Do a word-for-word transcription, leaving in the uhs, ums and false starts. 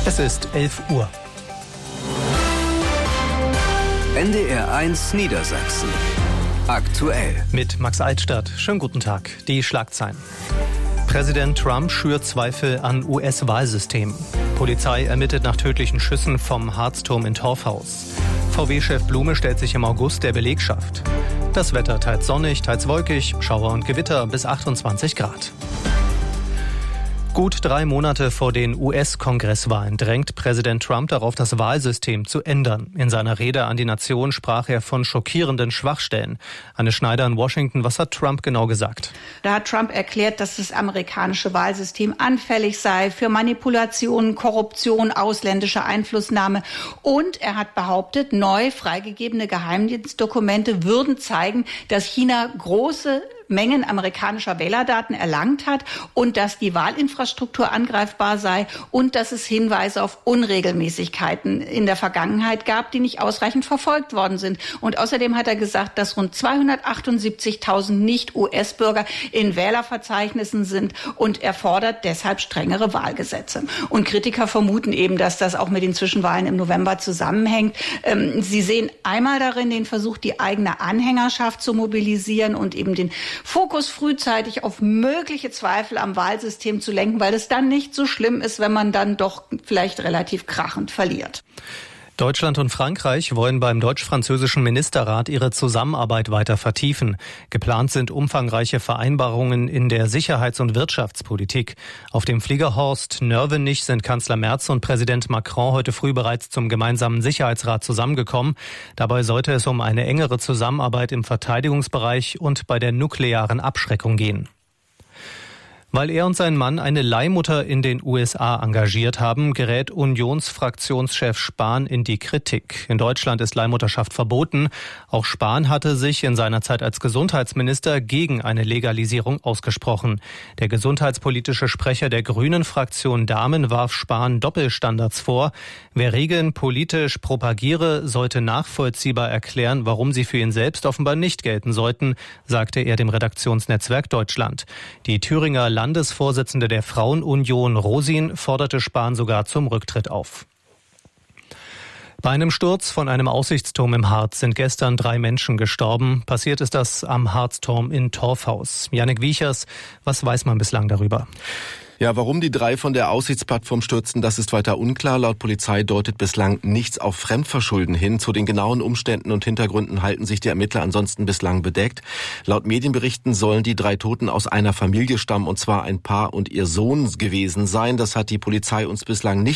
Es ist elf Uhr. N D R eins Niedersachsen. Aktuell. Mit Max Altstadt. Schönen guten Tag. Die Schlagzeilen. Präsident Trump schürt Zweifel an U S-Wahlsystemen. Polizei ermittelt nach tödlichen Schüssen vom Harzturm in Torfhaus. V W-Chef Blume stellt sich im August der Belegschaft. Das Wetter teils sonnig, teils wolkig, Schauer und Gewitter bis achtundzwanzig Grad. Gut drei Monate vor den U S-Kongresswahlen drängt Präsident Trump darauf, das Wahlsystem zu ändern. In seiner Rede an die Nation sprach er von schockierenden Schwachstellen. Anne Schneider in Washington, was hat Trump genau gesagt? Da hat Trump erklärt, dass das amerikanische Wahlsystem anfällig sei für Manipulationen, Korruption, ausländische Einflussnahme. Und er hat behauptet, neu freigegebene Geheimdienstdokumente würden zeigen, dass China große Mengen amerikanischer Wählerdaten erlangt hat und dass die Wahlinfrastruktur angreifbar sei und dass es Hinweise auf Unregelmäßigkeiten in der Vergangenheit gab, die nicht ausreichend verfolgt worden sind. Und außerdem hat er gesagt, dass rund zweihundertachtundsiebzigtausend Nicht-U S-Bürger in Wählerverzeichnissen sind und er fordert deshalb strengere Wahlgesetze. Und Kritiker vermuten eben, dass das auch mit den Zwischenwahlen im November zusammenhängt. Sie sehen einmal darin den Versuch, die eigene Anhängerschaft zu mobilisieren und eben den Fokus frühzeitig auf mögliche Zweifel am Wahlsystem zu lenken, weil es dann nicht so schlimm ist, wenn man dann doch vielleicht relativ krachend verliert. Deutschland und Frankreich wollen beim deutsch-französischen Ministerrat ihre Zusammenarbeit weiter vertiefen. Geplant sind umfangreiche Vereinbarungen in der Sicherheits- und Wirtschaftspolitik. Auf dem Flieger Horst Nörvenich sind Kanzler Merz und Präsident Macron heute früh bereits zum gemeinsamen Sicherheitsrat zusammengekommen. Dabei sollte es um eine engere Zusammenarbeit im Verteidigungsbereich und bei der nuklearen Abschreckung gehen. Weil er und sein Mann eine Leihmutter in den U S A engagiert haben, gerät Unionsfraktionschef Spahn in die Kritik. In Deutschland ist Leihmutterschaft verboten. Auch Spahn hatte sich in seiner Zeit als Gesundheitsminister gegen eine Legalisierung ausgesprochen. Der gesundheitspolitische Sprecher der Grünen-Fraktion Dahmen warf Spahn Doppelstandards vor. Wer Regeln politisch propagiere, sollte nachvollziehbar erklären, warum sie für ihn selbst offenbar nicht gelten sollten, sagte er dem Redaktionsnetzwerk Deutschland. Die Thüringer Landesvorsitzende der Frauenunion Rosin forderte Spahn sogar zum Rücktritt auf. Bei einem Sturz von einem Aussichtsturm im Harz sind gestern drei Menschen gestorben. Passiert ist das am Harzturm in Torfhaus. Jannik Wiechers, was weiß man bislang darüber? Ja, warum die drei von der Aussichtsplattform stürzten, das ist weiter unklar. Laut Polizei deutet bislang nichts auf Fremdverschulden hin. Zu den genauen Umständen und Hintergründen halten sich die Ermittler ansonsten bislang bedeckt. Laut Medienberichten sollen die drei Toten aus einer Familie stammen, und zwar ein Paar und ihr Sohn gewesen sein. Das hat die Polizei uns bislang nicht